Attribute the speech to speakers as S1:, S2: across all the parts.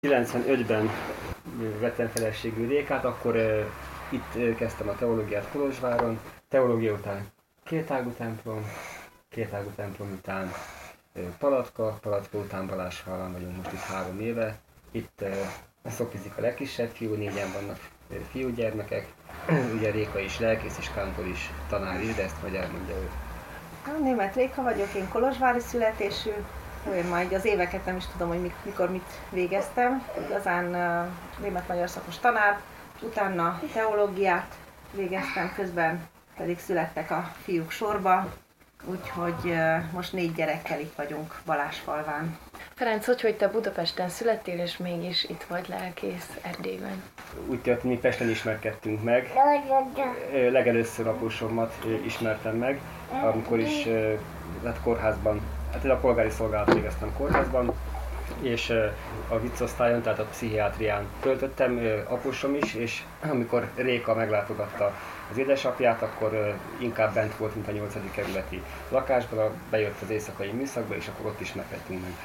S1: 95-ben vettem feleségül Rékát, akkor itt kezdtem a teológiát Kolozsváron. Teológia után kétágú templom után Palatka után Balázsfalván vagyunk most itt 3 éve. Itt Szokvizik a legkisebb fiú, 4-en vannak fiúgyermekek. Ugye Réka is lelkész és kántor is, tanár is, de ezt majd elmondja ő.
S2: Németh Réka vagyok, én kolozsvári születésű. Én majd az éveket nem is tudom, hogy mikor mit végeztem. Igazán német-magyar szakos tanár, és utána teológiát végeztem, közben pedig születtek a fiúk sorba. Úgyhogy most 4 gyerekkel itt vagyunk Balázsfalván.
S3: Ferenc, hogy te Budapesten születtél, és mégis itt vagy lelkész Erdélyben?
S1: Úgy történt, mi Pesten ismerkedtünk meg. Legelőször apósomat ismertem meg, amikor is kórházban, hát a polgári szolgálatot végeztem kórházban, és a viccosztályon, tehát a pszichiátrián töltöttem, apósom is, és amikor Réka meglátogatta az édesapját, akkor inkább bent volt, mint a 8. kerületi lakásban, bejött az éjszakai műszakba, és akkor ott ismerkedtünk meg.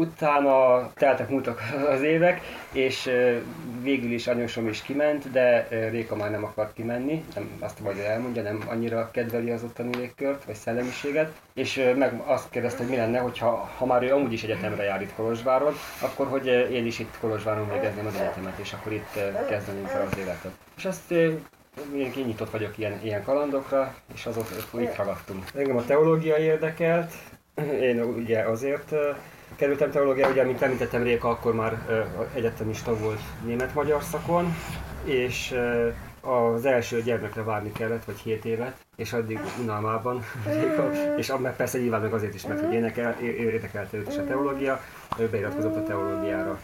S1: Utána múltak az évek, és végül is anyósom is kiment, de Réka már nem akart kimenni, nem, azt majd elmondja, nem annyira kedveli az ottani légkört, vagy szellemiséget, és meg azt kérdezte, hogy mi lenne, hogyha ha már ő amúgy is egyetemre jár itt Kolozsváron, akkor hogy én is itt Kolozsváron végezném az egyetemet, és akkor itt kezdeném fel az életet. És azt én nyitott vagyok ilyen kalandokra, és azóta itt ragadtunk. Engem a teológia érdekelt, én ugye azért kerültem teológia, ugye, mint említettem, Réka akkor már egyetemista volt német-magyar szakon, és az első gyermekre várni kellett, vagy 7 évet, és addig unalmában Réka, és persze nyilván meg azért is, mert hogy érdekelte őt is a teológia, ő beiratkozott a teológiára.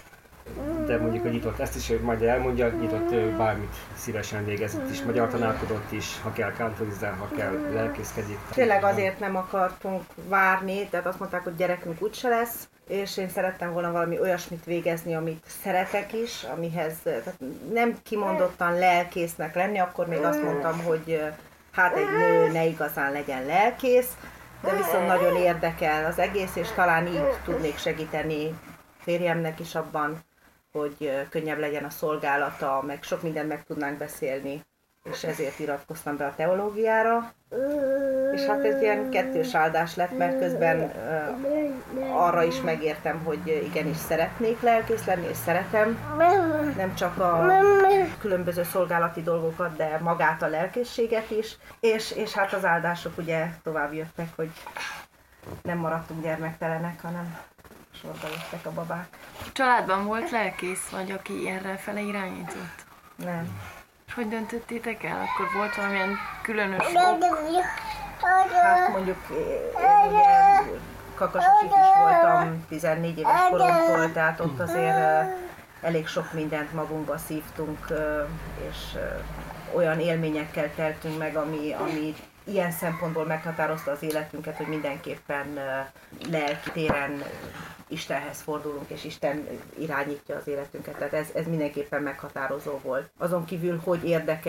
S1: De mondjuk, hogy nyitott, ezt is majd elmondja, nyitott bármit szívesen végezett is, magyar tanárkodott is, ha kell kántorizál, ha kell lelkészkedik.
S2: Tényleg azért nem akartunk várni, tehát azt mondták, hogy gyerekünk úgyse lesz, és én szerettem volna valami olyasmit végezni, amit szeretek is, amihez tehát nem kimondottan lelkésznek lenni, akkor még azt mondtam, hogy hát egy nő ne igazán legyen lelkész, de viszont nagyon érdekel az egész, és talán így tudnék segíteni férjemnek is abban, hogy könnyebb legyen a szolgálata, meg sok mindent meg tudnánk beszélni, és ezért iratkoztam be a teológiára. És hát ez ilyen kettős áldás lett, mert közben arra is megértem, hogy igenis szeretnék lelkész lenni, és szeretem nem csak a különböző szolgálati dolgokat, de magát a lelkészséget is. És hát az áldások ugye tovább jöttek, hogy nem maradtunk gyermektelenek, hanem sorba jöttek a babák.
S3: Családban volt lelkész, vagy aki erre fele irányított?
S2: Nem.
S3: És hogy döntöttétek el? Akkor volt valamilyen különös ok?
S2: Hát mondjuk én ugye kakasos ifjús voltam 14 éves koromtól, tehát ott azért elég sok mindent magunkba szívtunk, és olyan élményekkel teltünk meg, ami ilyen szempontból meghatározta az életünket, hogy mindenképpen lelki téren Istenhez fordulunk, és Isten irányítja az életünket. Tehát ez mindenképpen meghatározó volt. Azon kívül, hogy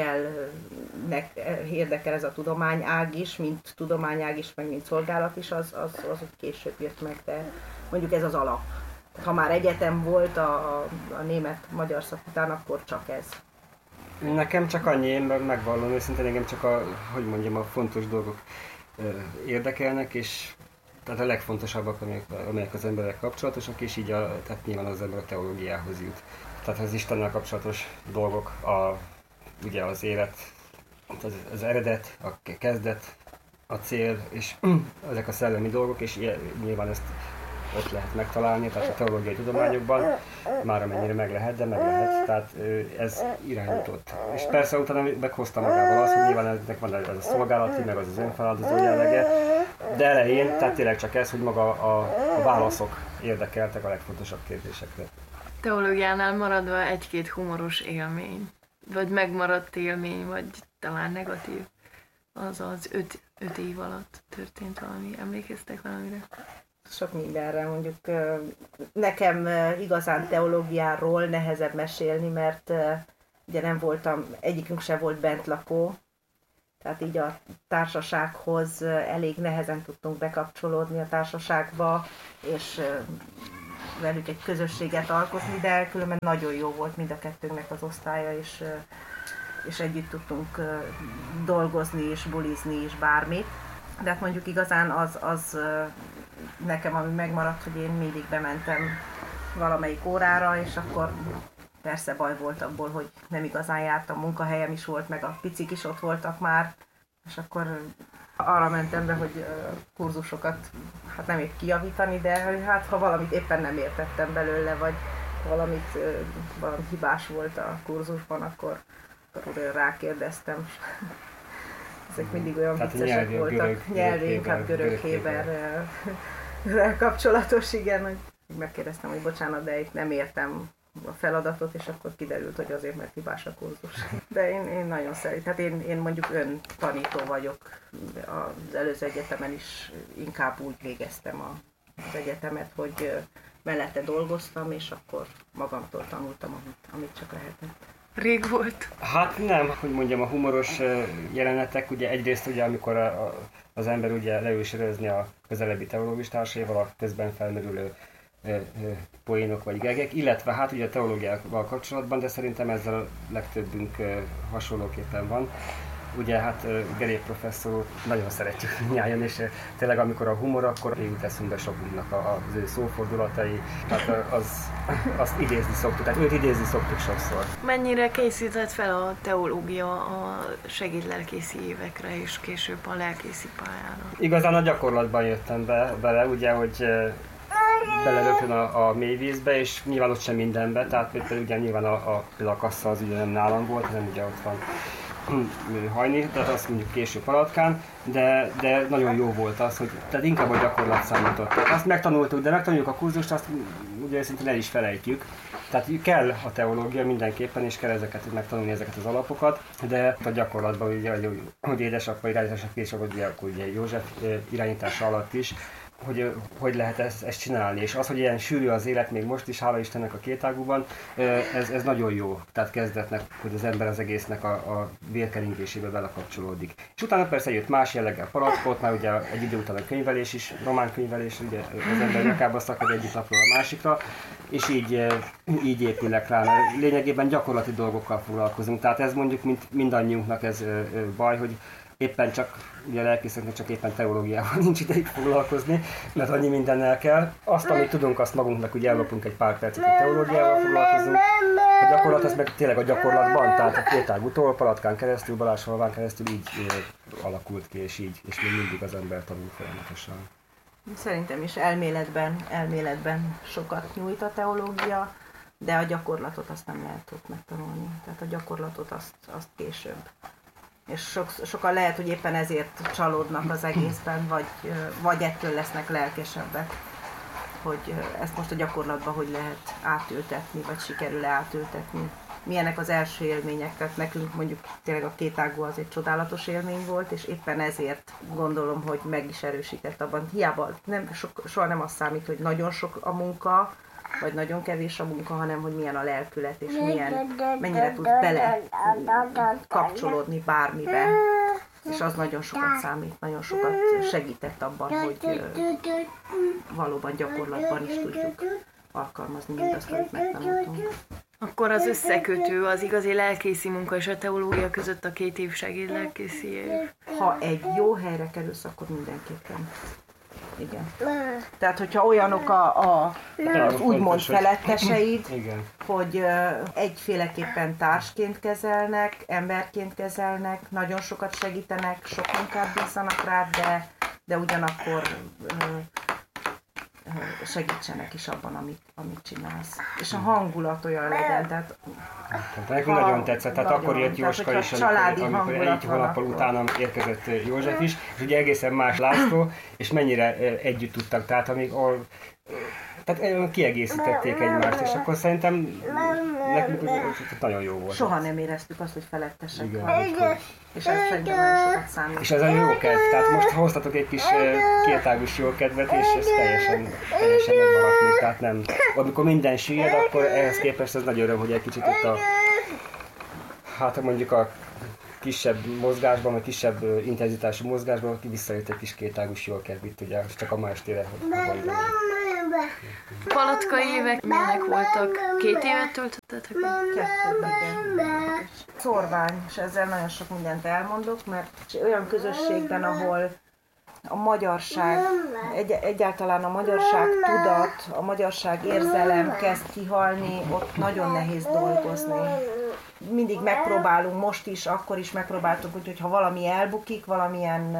S2: érdekel ez a tudományág is, mint tudományág is, meg mint szolgálat is, az később jött meg, de mondjuk ez az alap. Ha már egyetem volt a német-magyar szak után, akkor csak ez.
S1: Nekem csak annyi, én megvallom őszintén, engem csak a fontos dolgok érdekelnek, és tehát a legfontosabbak, amelyek az emberek kapcsolatosak, és így tehát nyilván az ember a teológiához jut. Tehát az Istennel kapcsolatos dolgok, ugye az élet, az eredet, a kezdet, a cél, és ezek a szellemi dolgok, és nyilván ezt ott lehet megtalálni, tehát a teológiai tudományokban, már amennyire meg lehet, de meg lehet, tehát ez irányított. És persze utána meghozta magával azt, hogy nyilván ennek van ez a szolgálati, meg az önfeláldozó jellege, de elején, tehát tényleg csak ez, hogy maga a válaszok érdekeltek a legfontosabb kérdésekre.
S3: Teológiánál maradva egy-két humoros élmény, vagy megmaradt élmény, vagy talán negatív, az 5 év alatt történt valami, emlékeztek valamire?
S2: Sok mindenre, mondjuk nekem igazán teológiáról nehezebb mesélni, mert ugye nem voltam, egyikünk se volt bentlakó, tehát így a társasághoz elég nehezen tudtunk bekapcsolódni a társaságba, és velük egy közösséget alkotni, de különben nagyon jó volt mind a kettőnknek az osztálya, és együtt tudtunk dolgozni és bulizni és bármit. De hát mondjuk igazán az nekem, ami megmaradt, hogy én mindig bementem valamelyik órára, és akkor persze baj volt abból, hogy nem igazán jártam, munkahelyem is volt, meg a picik is ott voltak már, és akkor arra mentem be, hogy kurzusokat, hát nem épp kijavítani, de hát ha valamit éppen nem értettem belőle, vagy valami hibás volt a kurzusban, akkor rákérdeztem. Ezek mindig olyan viccesek voltak. Nyelvi, inkább görög-héberrel kapcsolatos, igen, hogy megkérdeztem, hogy bocsánat, de itt nem értem a feladatot, és akkor kiderült, hogy azért, mert hibás a kurzus. De én nagyon szeretem. Tehát én mondjuk öntanító vagyok. Az előző egyetemen is inkább úgy végeztem az egyetemet, hogy mellette dolgoztam, és akkor magamtól tanultam, amit csak lehetett.
S3: Rég volt?
S1: Hát nem, hogy mondjam, a humoros jelenetek, ugye egyrészt ugye, amikor az ember ugye leül sörözni a közelebbi teológus társaival, a közben felmerülő poénok vagy gegek, illetve hát ugye a teológiával kapcsolatban, de szerintem ezzel a legtöbbünk hasonlóképpen van. Ugye hát Geré professzor nagyon szeretjük mindnyájan, és tényleg amikor a humor, akkor jut eszünkbe sokunknak az ő szófordulatai, tehát azt idézni szoktuk, tehát őt idézni szoktuk sokszor.
S3: Mennyire készített fel a teológia a segédlelkészi évekre és később a lelkészi pályára?
S1: Igazán a gyakorlatban jöttem bele, ugye, hogy beleröpjön a mélyvízbe, és nyilván ott sem mindenbe, tehát például ugye nyilván a kassa az ugye nem nálam volt, hanem ugye ott van hajni, tehát azt mondjuk késő Palackán, de nagyon jó volt az, hogy tehát inkább a gyakorlat számított. Azt megtanultuk, de megtanuljuk a kurzust, azt ugye szintén el is felejtjük. Tehát kell a teológia mindenképpen, és kell megtanulni ezeket az alapokat, de a gyakorlatban ugye, hogy édesapa irányítása, később ugye József irányítása alatt is, hogy lehet ezt csinálni. És az, hogy ilyen sűrű az élet még most is, hála Istennek a kétágúban, ez nagyon jó. Tehát kezdetnek, hogy az ember az egésznek a vérkeringésébe belekapcsolódik. És utána persze jött más jelleggel Palackot, már ugye egy idő után a könyvelés is, román könyvelés, ugye az ember nyakába szakad egyik napról a másikra, és így épülnek rá. Lényegében gyakorlati dolgokkal foglalkozunk. Tehát ez mondjuk mindannyiunknak ez baj, hogy éppen csak, ugye a lelkészeknek csak éppen teológiával nincs ideig foglalkozni, mert annyi mindennel kell. Azt, amit tudunk, azt magunknak ugye ellopunk egy pár percet, hogy teológiával foglalkozunk. A gyakorlat, ez meg tényleg a gyakorlatban, tehát a kétágútól, Palackán keresztül, Balázsfalván keresztül így alakult ki, és még mindig az ember tanul folyamatosan.
S2: Szerintem is elméletben sokat nyújt a teológia, de a gyakorlatot azt nem lehet ott megtanulni. Tehát a gyakorlatot azt később. És sokan lehet, hogy éppen ezért csalódnak az egészben, vagy ettől lesznek lelkesebbek, hogy ezt most a gyakorlatban hogy lehet átültetni, vagy sikerül-e átültetni. Milyenek az első élmények, tehát nekünk mondjuk tényleg a kétágú az egy csodálatos élmény volt, és éppen ezért gondolom, hogy meg is erősített abban. Hiába soha nem az számít, hogy nagyon sok a munka, vagy nagyon kevés a munka, hanem hogy milyen a lelkület, és mennyire tudsz bele kapcsolódni bármibe. És az nagyon sokat számít, nagyon sokat segített abban, hogy valóban gyakorlatban is tudjuk alkalmazni mindazt, amit megtanultunk.
S3: Akkor az összekötő, az igazi lelkészi munka és a teológia között a 2 év segédlelkészi év.
S2: Ha egy jó helyre kerülsz, akkor mindenképpen. Igen. Tehát, hogyha olyanok az úgymond feletteseid, hogy egyféleképpen társként kezelnek, emberként kezelnek, nagyon sokat segítenek, sok munkát bízzanak rád, de ugyanakkor segítsenek is abban, amit csinálsz. És a hangulat olyan legyen, tehát...
S1: Nekünk nagyon tetszett, tehát akkor jött Jóska is, amikor egy hónappal utánam érkezett József is, és ugye egészen más László, és mennyire együtt tudtak, tehát tehát kiegészítették egymást, és akkor szerintem nekünk nagyon jó volt.
S2: Soha nem éreztük azt, hogy felettesek. És ez szerintem nagyon sokat számít.
S1: És ez a jó kedv, tehát most hoztatok egy kis kétágús jó kedvet, és ez teljesen megmaradt még, tehát nem. Amikor minden süllyed, akkor ehhez képest ez nagy öröm, hogy egy kicsit itt mondjuk a kisebb mozgásban, vagy kisebb intenzitású mozgásban, aki visszajött egy kis kétágús jól kedv itt, ugye csak a ma estére, hogy
S3: Palotkai évek milyenek voltak? 2 évet töltöttetek?
S2: 2, igen. Szorvány, és ezzel nagyon sok mindent elmondok, mert olyan közösségben, ahol a magyarság, egyáltalán a magyarság tudat, a magyarság érzelem kezd kihalni, ott nagyon nehéz dolgozni. Mindig megpróbálunk, most is, akkor is megpróbáltunk, úgyhogy ha valami elbukik, valamilyen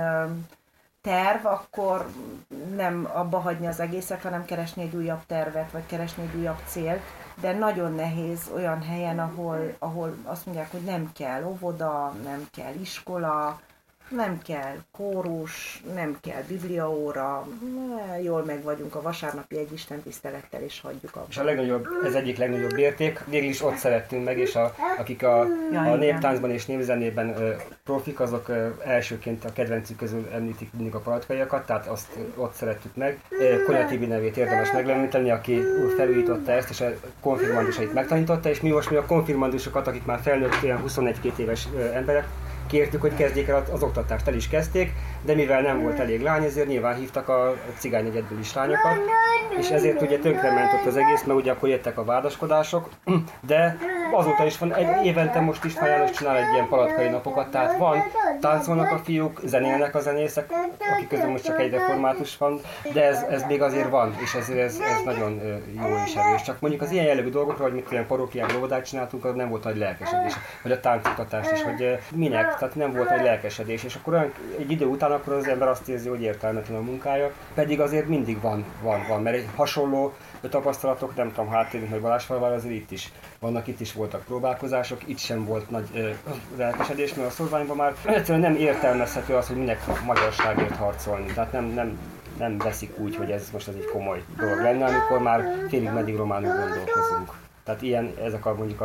S2: terv, akkor nem abba hagyni az egészet, hanem keresni egy újabb tervet, vagy keresni egy újabb célt. De nagyon nehéz olyan helyen, ahol azt mondják, hogy nem kell óvoda, nem kell iskola, nem kell kórus, nem kell bibliaóra, jól meg vagyunk a vasárnapi egy istentisztelettel, és hagyjuk abba.
S1: És a legnagyobb, ez egyik legnagyobb érték, végül is ott szerettünk meg, és akik a néptáncban és népzenében profik, azok elsőként a kedvencük közül említik mindig a palatkaiakat, tehát azt ott szerettük meg. Konya Tibi nevét érdemes megemlíteni, aki felújította ezt, és a konfirmandusait megtanította, és mi a konfirmandusokat, akik már felnőtt olyan 21-22 éves emberek, kértük, hogy kezdjék el az oktatást, el is kezdték, de mivel nem volt elég lány, ezért nyilván hívtak a cigánynegyedből is lányokat, és ezért ugye tönkrement ott az egész, mert ugye akkor jöttek a vádaskodások, de azóta is van, évente most István János csinál egy ilyen palatkai napokat, tehát van, táncolnak a fiúk, zenélnek a zenészek, akik közül most csak egy református van, de ez még azért van, és ez nagyon jó és erős. Csak mondjuk az ilyen jellegű dolgokról, hogy mit ilyen parókiában óvodát csináltunk, az nem volt nagy lelkesedés, vagy a táncoktatást is, hogy minek, tehát nem volt nagy lelkesedés, és akkor egy idő után akkor az ember azt érzi, hogy értelmetlen a munkája, pedig azért mindig van, mert egy hasonló tapasztalatok, nem tudom, háttérünk meg Balázsfalvár, azért itt is voltak próbálkozások, itt sem volt nagy lelkesedés, mert a szorványban már egyszerűen nem értelmezhető az, hogy minek magyarságért harcolni, tehát nem veszik úgy, hogy ez most egy komoly dolog lenne, amikor már félig meddig románul gondolkozunk. Tehát ilyen, ezek mondjuk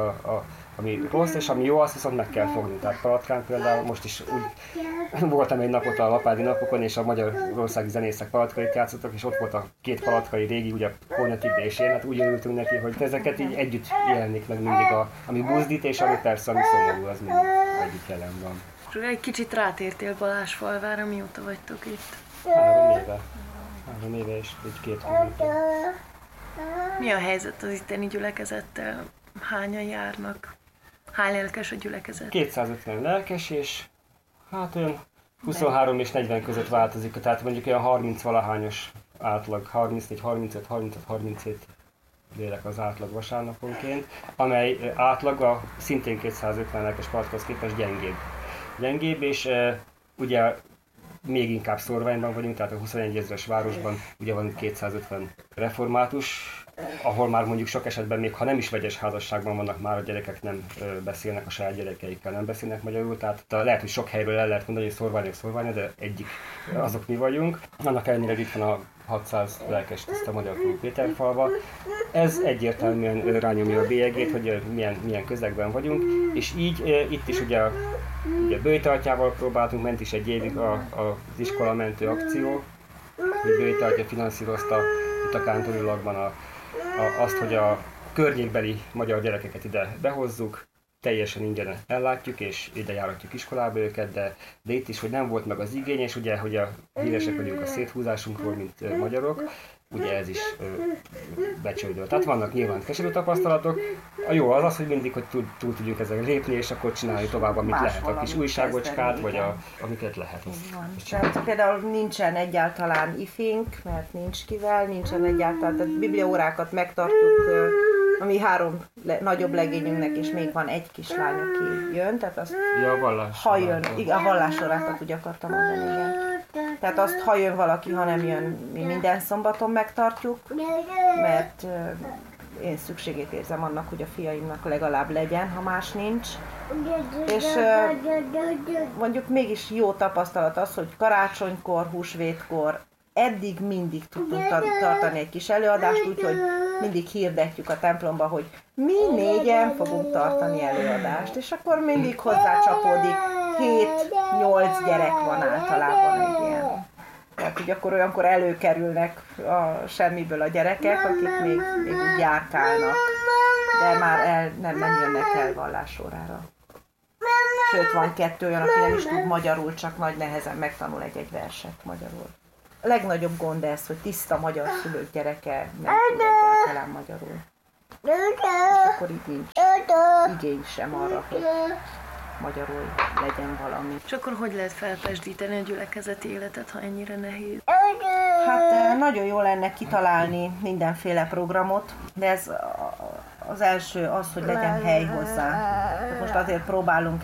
S1: ami rossz, és ami jó, azt viszont meg kell fogni. Tehát Palatkán például most is úgy voltam egy napot a Lapádi napokon, és a magyarországi zenészek palatkait játszottak, és ott volt a 2 palatkai régi, ugye Konya Tibi és én, hát úgy örültünk neki, hogy ezeket így együtt jelenik meg mindig, ami buzdít, és ami persze, ami szomorú, az mindig együtt jelen van.
S3: Egy kicsit rátértél Balázsfalvára, mióta vagytok itt?
S1: 3 éve és 2 hónapja.
S3: Mi a helyzet az itteni gyülekezettel? Hányan járnak? Hány lelkes a gyülekezet?
S1: 250 lelkes, és hát olyan 23 és 40 között változik, tehát mondjuk olyan 30-valahányos átlag, 34, 35, 36, 37 lélek az átlag vasárnaponként, amely átlaga szintén 250 lelkes palatkához képest gyengébb, és ugye még inkább szorványban vagyunk, tehát a 21 000-es városban ugye van 250 református, ahol már mondjuk sok esetben még ha nem is vegyes házasságban vannak, már a gyerekek nem beszélnek, a saját gyerekeikkel nem beszélnek magyarul, tehát lehet, hogy sok helyről el lehet mondani, hogy szorványok, de egyik azok mi vagyunk. Annak ellenére, hogy itt van a 600 lelkes tiszta magyar Péterfalva. Ez egyértelműen rányomja a bélyegét, hogy milyen közegben vagyunk, és így itt is ugye Bőjtartyával próbáltunk, ment is egy évig az iskola mentő akció, hogy Bőjtartya finanszírozta itt a kántorilagban azt, hogy a környékbeli magyar gyerekeket ide behozzuk, teljesen ingyen ellátjuk, és ide járatjuk iskolába őket, de itt is, hogy nem volt meg az igény, és ugye, hogy a híresek vagyunk a széthúzásunkról, mint magyarok, ugye ez is becsődöl. Tehát vannak nyilván keserű tapasztalatok. A jó az, hogy mindig, hogy túl tudjuk ezen lépni, és akkor csinálni tovább, amit lehet. A kis újságocskát, vagy amiket lehet.
S2: Tehát például nincsen egyáltalán ifink, mert nincs kivel, nincsen egyáltalán, tehát bibliaórákat megtartjuk, ami 3 nagyobb legényünknek, és még van egy kislány, aki jön, tehát azt, ha jön, a vallásórákat úgy akartam mondani, igen. Tehát azt, ha jön valaki, ha nem jön, mi minden szombaton megtartjuk, mert én szükségét érzem annak, hogy a fiaimnak legalább legyen, ha más nincs. És mondjuk mégis jó tapasztalat az, hogy karácsonykor, húsvétkor eddig mindig tudtunk tartani egy kis előadást, úgyhogy mindig hirdetjük a templomba, hogy mi 4-en fogunk tartani előadást, és akkor mindig hozzácsapódik 7-8 gyerek van általában egy ilyen. Tehát, hogy akkor olyankor előkerülnek a semmiből a gyerekek, akik még úgy járkálnak, de már nem jönnek el vallásórára. Sőt, van 2 olyan, aki nem is tud magyarul, csak nagy nehezen megtanul egy verset magyarul. A legnagyobb gond ez, hogy tiszta magyar szülők gyereke nem tud egyáltalán magyarul. És akkor így nincs igény sem arra, hogy magyarul legyen valami.
S3: És akkor hogy lehet felpesdíteni a gyülekezeti életet, ha ennyire nehéz?
S2: Hát nagyon jó lenne kitalálni mindenféle programot, de ez az első az, hogy legyen hely hozzá. Most azért próbálunk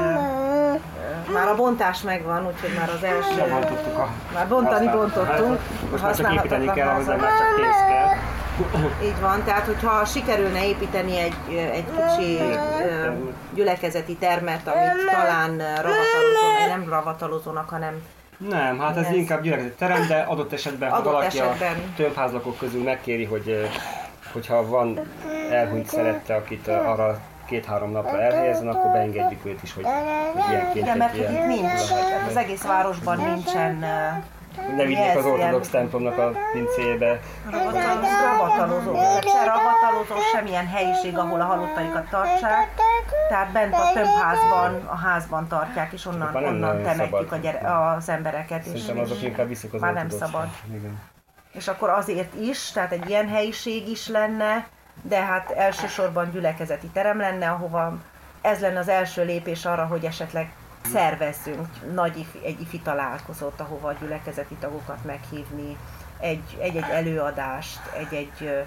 S2: már a bontás megvan, úgyhogy már az első... Már bontottunk.
S1: Most már csak építeni kell, hozzá már csak pénz kell.
S2: Így van, tehát hogyha sikerülne építeni egy kicsi gyülekezeti termet, amit talán nem ravatalozónak, hanem...
S1: Nem, hát ez inkább gyülekezeti terem, de adott esetben, ha valaki a tömbházlakok közül megkéri, hogyha van elhunyt szerette, akit arra 2-3 napra elhelyezzen, akkor beengedjük őt is, hogy ilyenként.
S2: Igen, mert itt nincs, az egész városban nincsen...
S1: Ne vigyék az ortodox templomnak a pincébe.
S2: Ravatalozó. Se ravatalozó, semmilyen helyiség, ahol a halottaikat tartsák. Tehát bent a tömbházban, a házban tartják, és onnan temetjük az embereket.
S1: Szerintem azok inkább viszik az
S2: már nem szabad. Igen. És akkor azért is, tehát egy ilyen helyiség is lenne, de hát elsősorban gyülekezeti terem lenne, ahova ez lenne az első lépés arra, hogy esetleg szervezzünk egy ifi találkozót, ahova a gyülekezeti tagokat meghívni, egy előadást, egy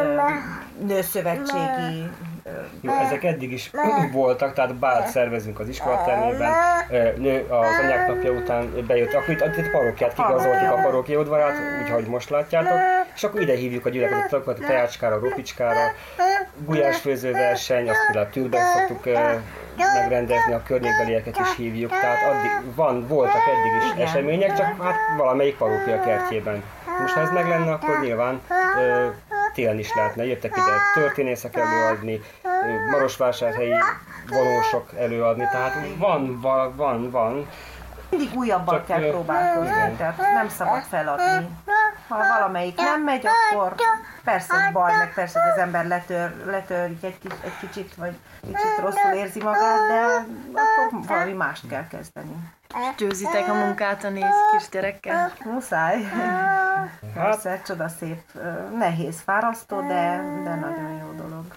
S2: nőszövetségi...
S1: Jó, ezek eddig is voltak, tehát bált szervezünk az iskolatermében, az anyák napja után bejött, akkor itt parókiát kigazoltuk a parókia udvarát, úgyhogy most látjátok, és akkor ide hívjuk a gyülekezeti tagokat a teácskára, ropicskára, gulyásfőzőverseny, azt például tűrben szoktuk megrendezni, a környékbelieket is hívjuk, tehát voltak eddig is események, csak hát valamelyik parókia kertjében. Most ha ez meg lenne, akkor nyilván télen is lehetne. Jöttek ide történészek előadni, marosvásárhelyi vonósok előadni, tehát van.
S2: Mindig újabban kell próbálkozni, tehát nem szabad feladni. Ha valamelyik nem megy, akkor persze baj, meg persze, hogy az ember letör egy kicsit, vagy kicsit rosszul érzi magát, de akkor valami mást kell kezdeni.
S3: Győzitek a munkát a 4 kisgyerekkel?
S2: Muszáj. Persze, csodaszép, nehéz, fárasztó, de nagyon jó dolog.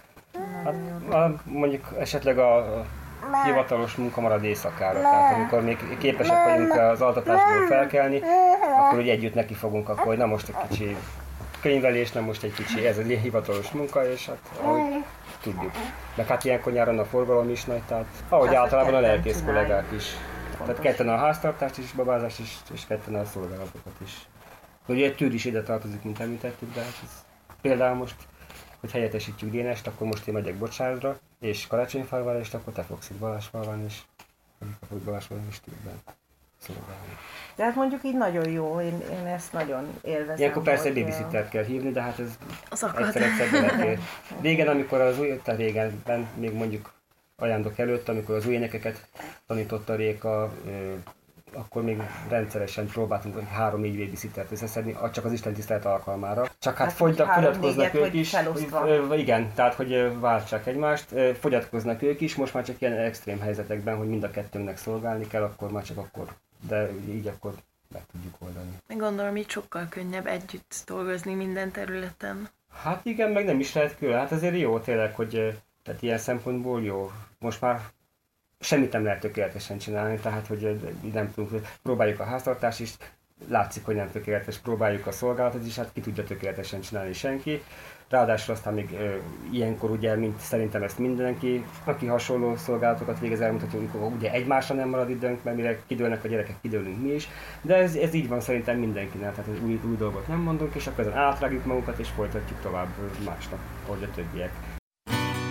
S1: Hát, mondjuk esetleg a hivatalos munka marad éjszakára, tehát amikor még képesek vagyunk az altatásból felkelni, akkor ugye együtt neki fogunk, akkor na most egy kicsi könyvelés, nem most egy kicsi, ez egy hivatalos munka, és hát ahogy tudjuk. Meg hát ilyenkor nyáron a forgalom is nagy, tehát ahogy általában a lelkész kollégák is. Tehát ketten a háztartást is, babázást is, és ketten a szolgálatokat is. Ugye Tűr is ide tartozik, mint említettük, de hát ez például most, hogy helyettesítjük Dénest, akkor most én megyek Bocsázsra, és Karácsonyfalvára, és akkor te fogsz itt Balázsfalván, és Balázsfalván is Tűrben szolgálni.
S2: De hát mondjuk így nagyon jó, én ezt nagyon élvezem.
S1: Ilyenkor persze babysittert kell hívni, de hát ez egyszer belefér. Régen, amikor régenben, még mondjuk ajándok előtt, amikor az új énekeket tanította Réka, akkor még rendszeresen próbáltunk 3-4 babysittert összeszedni, csak az Isten tisztelet alkalmára. Csak hát fogyatkoznak ők is. Igen, tehát hogy váltsák egymást, fogyatkoznak ők is, most már csak ilyen extrém helyzetekben, hogy mind a kettőnknek szolgálni kell, akkor már csak akkor, de így akkor meg tudjuk oldani.
S3: Gondolom, így sokkal könnyebb együtt dolgozni minden területen.
S1: Hát igen, meg nem is lehet külön. Hát azért jó tényleg, hogy tehát ilyen szempontból jó. Most már semmit nem lehet tökéletesen csinálni, tehát hogy nem tudunk, próbáljuk a háztartást is, látszik, hogy nem tökéletes, próbáljuk a szolgálatot is, hát ki tudja tökéletesen csinálni senki. Ráadásul aztán még ilyenkor ugye, mint szerintem ezt mindenki, aki hasonló szolgálatokat végez, elmutatja, amikor ugye egymásra nem marad időnk, mert mire kidőlnek a gyerekek, kidőlünk mi is, de ez így van szerintem mindenkinek, tehát új dolgot nem mondunk, és akkor ezen átrágjuk magunkat, és folytatjuk tovább másnap, ahogy a többiek.